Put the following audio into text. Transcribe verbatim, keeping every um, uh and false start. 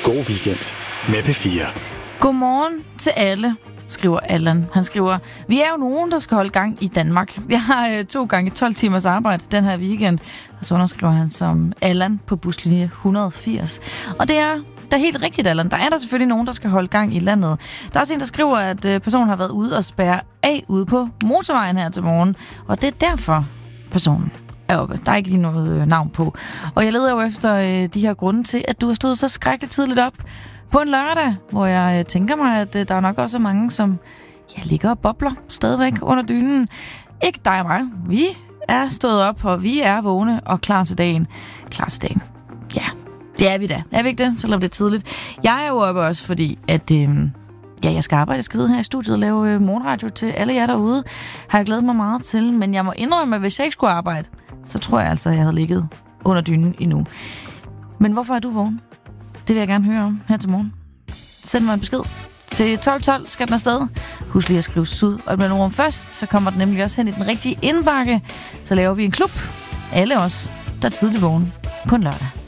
God weekend med P fire. Godmorgen til alle, skriver Allan. Han skriver, vi er jo nogen, der skal holde gang i Danmark. Jeg har øh, to gange tolv timers arbejde den her weekend. Og så underskriver han som Allan på buslinje et hundrede og firs. Og det er der er helt rigtigt, Allan. Der er der selvfølgelig nogen, der skal holde gang i landet. Der er også en, der skriver, at øh, personen har været ude og spærre af ude på motorvejen her til morgen. Og det er derfor, personen er oppe. Der er ikke lige noget øh, navn på. Og jeg leder jo efter øh, de her grunde til, at du har stået så skrækkeligt tidligt op på en lørdag, hvor jeg øh, tænker mig, at øh, der er nok også mange, som ja, ligger og bobler stadigvæk under dynen. Ikke dig og mig. Vi er stået op, og vi er vågne og klar til dagen. Klar til dagen. Ja, det er vi da. Er vi ikke det? Selvom det er tidligt. Jeg er jo oppe også, fordi at øh, ja, jeg skal arbejde. Jeg skal sidde her i studiet og lave øh, morgenradio til alle jer derude. Har jeg glædet mig meget til. Men jeg må indrømme, at hvis jeg ikke skulle arbejde, så tror jeg altså, at jeg havde ligget under dynen endnu. Men hvorfor er du vågen? Det vil jeg gerne høre om her til morgen. Send mig en besked. Til tolv tolv skal den afsted. Husk lige at skrive syd og et mellemrum først, så kommer den nemlig også hen i den rigtige indbakke. Så laver vi en klub. Alle os, der er tidligt vågen på en lørdag.